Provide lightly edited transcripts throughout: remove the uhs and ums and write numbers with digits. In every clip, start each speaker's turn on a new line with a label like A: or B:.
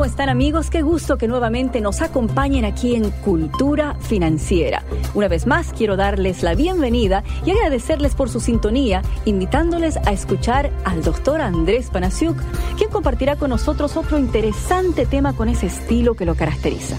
A: ¿Cómo están, amigos? Qué gusto que nuevamente nos acompañen aquí en Cultura Financiera. Una vez más, quiero darles la bienvenida y agradecerles por su sintonía, invitándoles a escuchar al doctor Andrés Panasiuk, quien compartirá con nosotros otro interesante tema con ese estilo que lo caracteriza.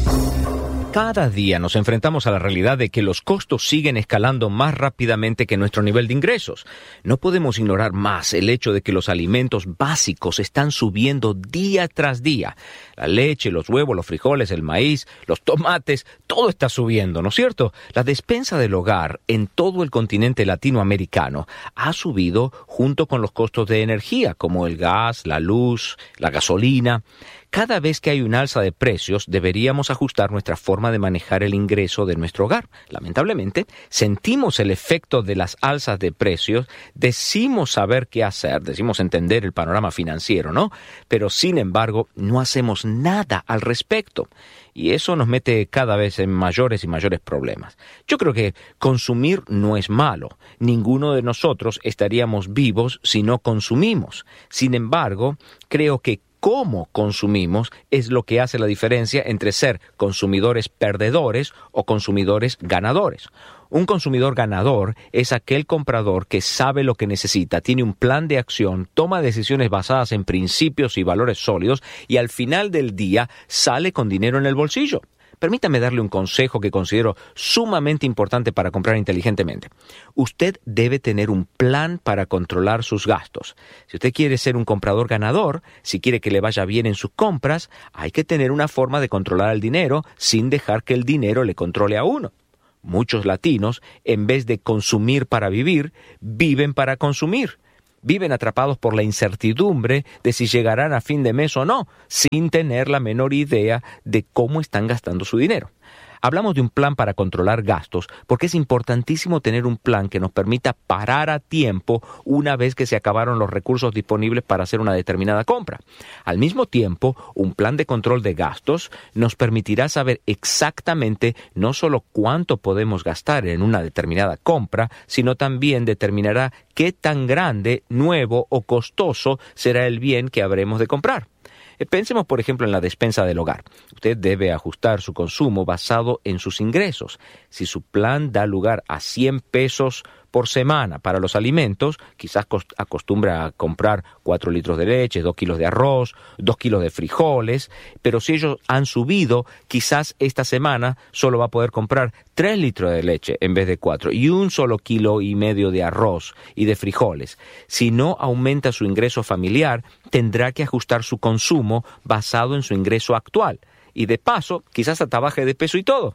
B: Cada día nos enfrentamos a la realidad de que los costos siguen escalando más rápidamente que nuestro nivel de ingresos. No podemos ignorar más el hecho de que los alimentos básicos están subiendo día tras día. La leche, los huevos, los frijoles, el maíz, los tomates, todo está subiendo, ¿no es cierto? La despensa del hogar en todo el continente latinoamericano ha subido junto con los costos de energía, como el gas, la luz, la gasolina. Cada vez que hay un alza de precios, deberíamos ajustar nuestra forma de manejar el ingreso de nuestro hogar. Lamentablemente, sentimos el efecto de las alzas de precios, decimos saber qué hacer, decimos entender el panorama financiero, ¿no? Pero, sin embargo, no hacemos nada al respecto. Y eso nos mete cada vez en mayores y mayores problemas. Yo creo que consumir no es malo. Ninguno de nosotros estaríamos vivos si no consumimos. Sin embargo, creo que cómo consumimos es lo que hace la diferencia entre ser consumidores perdedores o consumidores ganadores. Un consumidor ganador es aquel comprador que sabe lo que necesita, tiene un plan de acción, toma decisiones basadas en principios y valores sólidos y al final del día sale con dinero en el bolsillo. Permítame darle un consejo que considero sumamente importante para comprar inteligentemente. Usted debe tener un plan para controlar sus gastos. Si usted quiere ser un comprador ganador, si quiere que le vaya bien en sus compras, hay que tener una forma de controlar el dinero sin dejar que el dinero le controle a uno. Muchos latinos, en vez de consumir para vivir, viven para consumir. Viven atrapados por la incertidumbre de si llegarán a fin de mes o no, sin tener la menor idea de cómo están gastando su dinero. Hablamos de un plan para controlar gastos porque es importantísimo tener un plan que nos permita parar a tiempo una vez que se acabaron los recursos disponibles para hacer una determinada compra. Al mismo tiempo, un plan de control de gastos nos permitirá saber exactamente no solo cuánto podemos gastar en una determinada compra, sino también determinará qué tan grande, nuevo o costoso será el bien que habremos de comprar. Pensemos, por ejemplo, en la despensa del hogar. Usted debe ajustar su consumo basado en sus ingresos. Si su plan da lugar a 100 pesos por semana para los alimentos, quizás acostumbra a comprar 4 litros de leche, 2 kilos de arroz, 2 kilos de frijoles, pero si ellos han subido, quizás esta semana solo va a poder comprar 3 litros de leche en vez de 4 y 1,5 kilos de arroz y de frijoles. Si no aumenta su ingreso familiar, tendrá que ajustar su consumo basado en su ingreso actual. Y de paso, quizás hasta baje de peso y todo.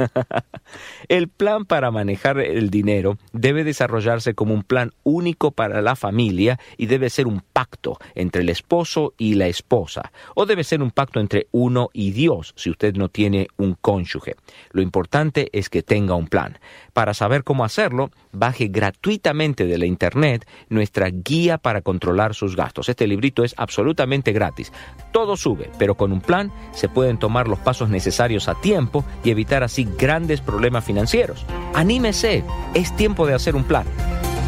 B: El plan para manejar el dinero debe desarrollarse como un plan único para la familia y debe ser un pacto entre el esposo y la esposa. O debe ser un pacto entre uno y Dios si usted no tiene un cónyuge. Lo importante es que tenga un plan. Para saber cómo hacerlo, baje gratuitamente de la internet nuestra guía para controlar sus gastos. Este librito es absolutamente gratis. Todo sube, pero con un plan se pueden tomar los pasos necesarios a tiempo y evitar así grandes problemas financieros. ¡Anímese! Es tiempo de hacer un plan.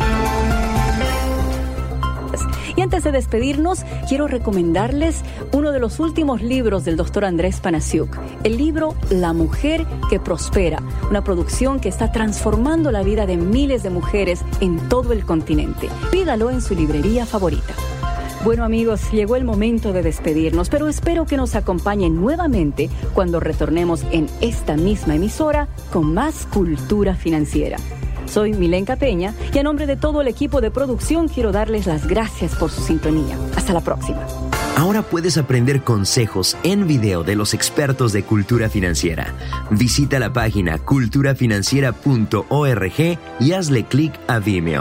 A: Y antes de despedirnos, quiero recomendarles uno de los últimos libros del doctor Andrés Panasiuk, el libro La mujer que prospera, una producción que está transformando la vida de miles de mujeres en todo el continente. Pídalo en su librería favorita. Bueno, amigos, llegó el momento de despedirnos, pero espero que nos acompañen nuevamente cuando retornemos en esta misma emisora con más Cultura Financiera. Soy Milenka Peña y a nombre de todo el equipo de producción quiero darles las gracias por su sintonía. Hasta la próxima.
C: Ahora puedes aprender consejos en video de los expertos de Cultura Financiera. Visita la página culturafinanciera.org y hazle clic a Vimeo.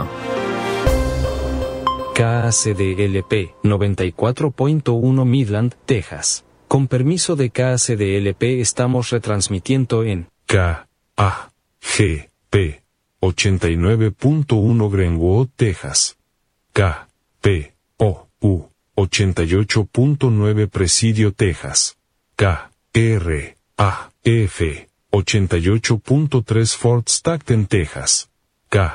D: KACDLP 94.1 Midland, Texas. Con permiso de KACDLP estamos retransmitiendo en KAGP 89.1 Greenwood, Texas. KPOU 88.9 Presidio, Texas. KRAF 88.3 Fort Stockton, Texas.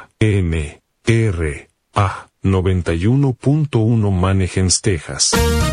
D: KMRA 91.1 Mannequins, Texas.